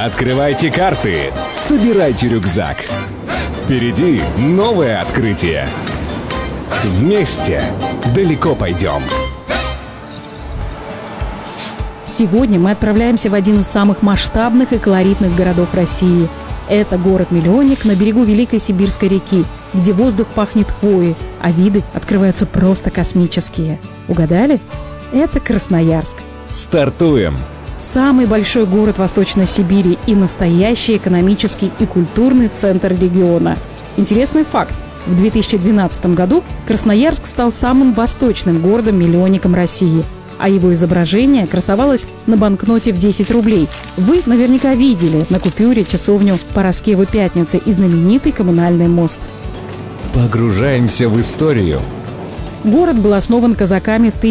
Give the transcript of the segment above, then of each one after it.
Открывайте карты, собирайте рюкзак. Впереди новое открытие. Вместе далеко пойдем. Сегодня мы отправляемся в один из самых масштабных и колоритных городов России. Это город-миллионник на берегу Великой Сибирской реки, где воздух пахнет хвоей, а виды открываются просто космические. Угадали? Это Красноярск. Стартуем! Самый большой город Восточной Сибири и настоящий экономический и культурный центр региона. Интересный факт. В 2012 году Красноярск стал самым восточным городом-миллионником России, а его изображение красовалось на банкноте в 10 рублей. Вы наверняка видели на купюре часовню Параскевы Пятницы и знаменитый коммунальный мост. Погружаемся в историю. Город был основан казаками в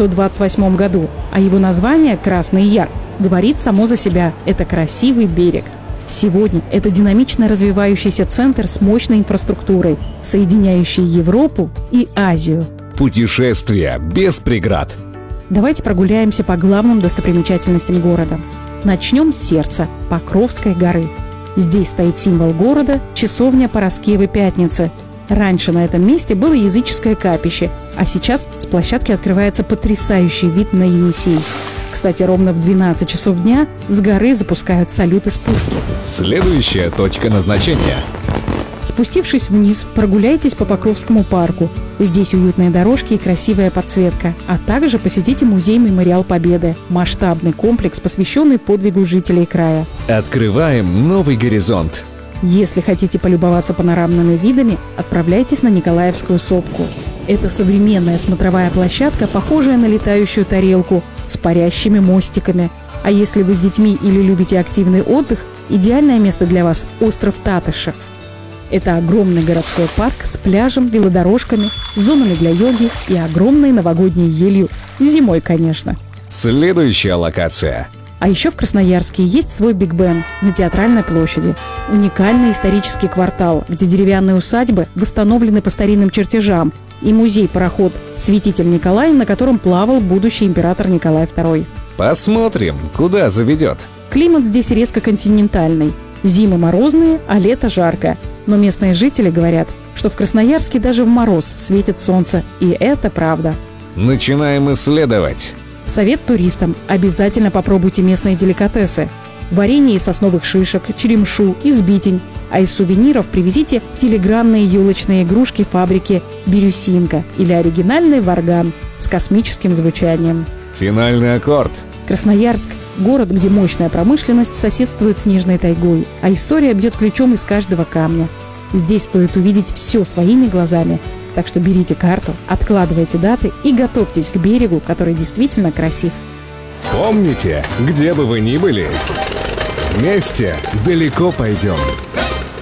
1628 году, а его название «Красный Яр» говорит само за себя – это красивый берег. Сегодня это динамично развивающийся центр с мощной инфраструктурой, соединяющий Европу и Азию. Путешествие без преград. Давайте прогуляемся по главным достопримечательностям города. Начнем с сердца – Покровской горы. Здесь стоит символ города – часовня Параскевы Пятницы. Раньше на этом месте было языческое капище, а сейчас с площадки открывается потрясающий вид на Енисей. Кстати, ровно в 12 часов дня с горы запускают салюты с пушки. Следующая точка назначения. Спустившись вниз, прогуляйтесь по Покровскому парку. Здесь уютные дорожки и красивая подсветка. А также посетите музей-мемориал Победы – масштабный комплекс, посвященный подвигу жителей края. Открываем новый горизонт. Если хотите полюбоваться панорамными видами, отправляйтесь на Николаевскую сопку. Это современная смотровая площадка, похожая на летающую тарелку с парящими мостиками. А если вы с детьми или любите активный отдых, идеальное место для вас – остров Татышев. Это огромный городской парк с пляжем, велодорожками, зонами для йоги и огромной новогодней елью. Зимой, конечно. Следующая локация. А еще в Красноярске есть свой Биг Бен на Театральной площади. Уникальный исторический квартал, где деревянные усадьбы восстановлены по старинным чертежам, и музей-пароход «Святитель Николай», на котором плавал будущий император Николай II. Посмотрим, куда заведет. Климат здесь резко континентальный. Зимы морозные, а лето жарко. Но местные жители говорят, что в Красноярске даже в мороз светит солнце, и это правда. Начинаем исследовать. Совет туристам: обязательно попробуйте местные деликатесы. Варенье из сосновых шишек, черемшу, избитень. А из сувениров привезите филигранные елочные игрушки фабрики «Бирюсинка» или оригинальный варган с космическим звучанием. Финальный аккорд. Красноярск – город, где мощная промышленность соседствует с снежной тайгой, а история бьет ключом из каждого камня. Здесь стоит увидеть все своими глазами. Так что берите карту, откладывайте даты и готовьтесь к берегу, который действительно красив. Помните, где бы вы ни были, вместе далеко пойдем.